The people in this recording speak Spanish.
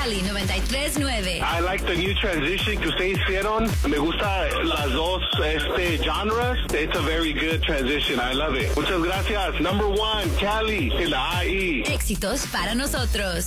Cali 93.9. I like the new transition que ustedes hicieron. Me gusta las dos genres. It's a very good transition. I love it. Muchas gracias. Number one, Cali, en la AI. Éxitos para nosotros.